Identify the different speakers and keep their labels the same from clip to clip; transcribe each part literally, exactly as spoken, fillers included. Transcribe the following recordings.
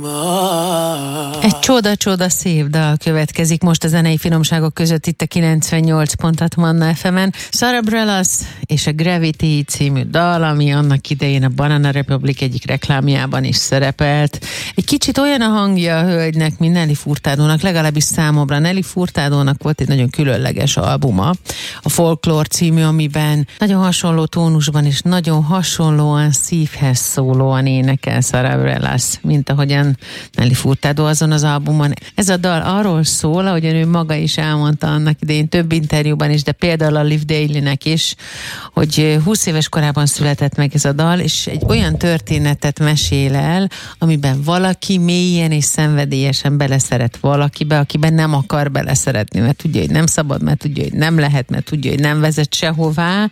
Speaker 1: Egy csoda-csoda szép dal következik most a zenei finomságok között itt a kilencvennyolc pont hat Manna ef emen. Sarah Bareilles és a Gravity című dal, ami annak idején a Banana Republic egyik reklámjában is szerepelt. Egy kicsit olyan a hangja a hölgynek, mint Nelly Furtadónak, legalábbis számomra. Nelly Furtadónak volt egy nagyon különleges albuma, a Folklore című, amiben nagyon hasonló tónusban és nagyon hasonlóan szívhez szólóan énekel Sarah Bareilles, mint ahogyan Nelly Furtado azon az albumon. Ez a dal arról szól, ahogyan ő maga is elmondta annak idején több interjúban is, de például a Liv Daily-nek is, hogy húsz éves korában született meg ez a dal, és egy olyan történetet mesél el, amiben valaki mélyen és szenvedélyesen beleszeret valakibe, akiben nem akar beleszeretni, mert tudja, hogy nem szabad, mert tudja, hogy nem lehet, mert tudja, hogy nem vezet sehová,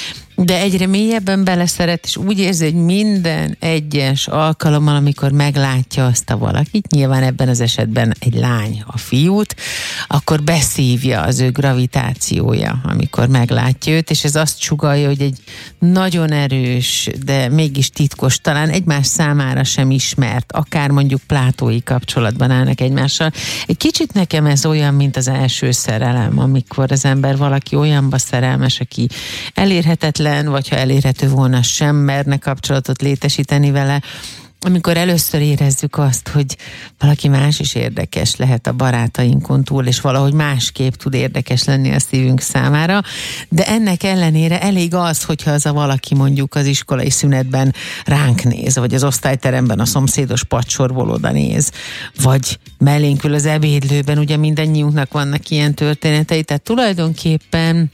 Speaker 1: de egyre mélyebben beleszeret, és úgy érzi, hogy minden egyes alkalommal, amikor meglátja azt a valakit, nyilván ebben az esetben egy lány a fiút, akkor beszívja az ő gravitációja, amikor meglátja őt, és ez azt sugallja, hogy egy nagyon erős, de mégis titkos, talán egymás számára sem ismert, akár mondjuk plátói kapcsolatban állnak egymással. Egy kicsit nekem ez olyan, mint az első szerelem, amikor az ember valaki olyanba szerelmes, aki elérhetetlen, vagy ha elérhető volna, sem merne kapcsolatot létesíteni vele, amikor először érezzük azt, hogy valaki más is érdekes lehet a barátainkon túl, és valahogy másképp tud érdekes lenni a szívünk számára, de ennek ellenére elég az, hogyha az a valaki mondjuk az iskolai szünetben ránk néz, vagy az osztályteremben a szomszédos padsorból oda néz, vagy mellénkül az ebédlőben, ugye mindannyiunknak vannak ilyen történetei, tehát tulajdonképpen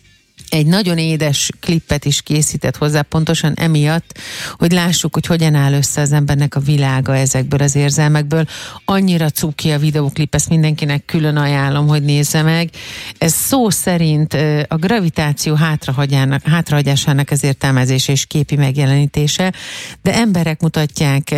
Speaker 1: egy nagyon édes klippet is készített hozzá, pontosan emiatt, hogy lássuk, hogy hogyan áll össze az embernek a világa ezekből az érzelmekből. Annyira cuki a videóklip, ezt mindenkinek külön ajánlom, hogy nézze meg. Ez szó szerint a gravitáció hátrahagyásának az értelmezése és képi megjelenítése, de emberek mutatják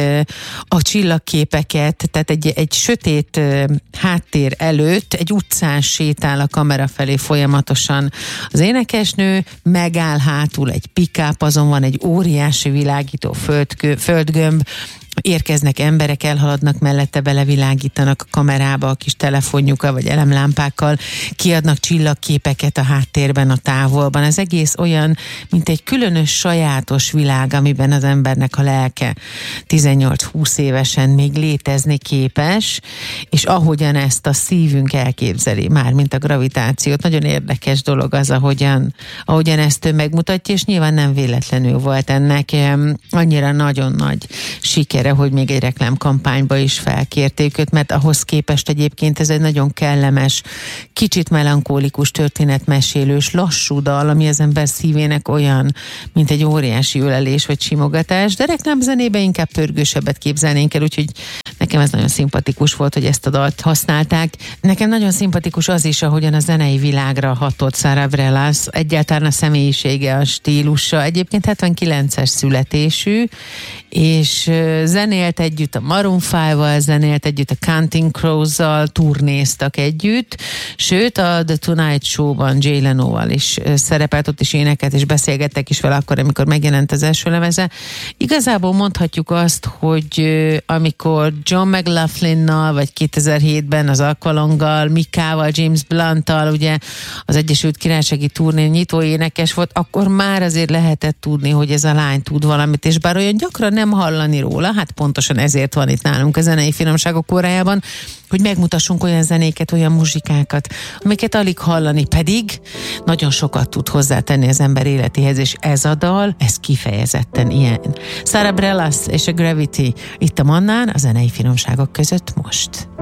Speaker 1: a csillagképeket, tehát egy, egy sötét háttér előtt egy utcán sétál a kamera felé folyamatosan az énekes, nő, megáll hátul egy pick-up, azon van egy óriási világító földgö, földgömb, érkeznek emberek, elhaladnak mellette, belevilágítanak a kamerába a kis telefonjukkal vagy elemlámpákkal, kiadnak csillagképeket a háttérben, a távolban. Ez egész olyan, mint egy különös, sajátos világ, amiben az embernek a lelke tizennyolc-húsz évesen még létezni képes, és ahogyan ezt a szívünk elképzeli, már mint a gravitációt. Nagyon érdekes dolog az, ahogyan, ahogyan ezt ő megmutatja, és nyilván nem véletlenül volt ennek annyira nagyon nagy sikere, hogy még egy reklámkampányba is felkérték őt, mert ahhoz képest egyébként ez egy nagyon kellemes, kicsit melankólikus történetmesélős, lassú dal, ami az ember szívének olyan, mint egy óriási ölelés vagy simogatás, de reklámzenében inkább pörgősebbet képzelnénk el, úgyhogy nekem ez nagyon szimpatikus volt, hogy ezt a dalt használták. Nekem nagyon szimpatikus az is, ahogyan a zenei világra hatott Sarah Bareilles, egyáltalán a személyisége, a stílusa. Egyébként hetvenkilences születésű, és zenélt együtt a Maroon ötvel, zenélt együtt a Counting Crows-zal, turnéztak együtt, sőt a The Tonight Show-ban Jay Lenoval is szerepelt, ott is énekelt, és beszélgettek is vele akkor, amikor megjelent az első lemeze. Igazából mondhatjuk azt, hogy amikor John McLaughlin-nal, vagy kétezer-hétben az Aqualunggal, Mikával, James Blunt-tal, ugye az Egyesült Királysági turnén nyitó énekes volt, akkor már azért lehetett tudni, hogy ez a lány tud valamit, és bár olyan gyakran nem hallani róla, hát pontosan ezért van itt nálunk a zenei finomságok órájában, hogy megmutassunk olyan zenéket, olyan muzsikákat, amiket alig hallani, pedig nagyon sokat tud hozzátenni az ember életéhez, és ez a dal, ez kifejezetten ilyen. Sarah Bareilles és a Gravity itt a Mannán, a zenei finomságok között most.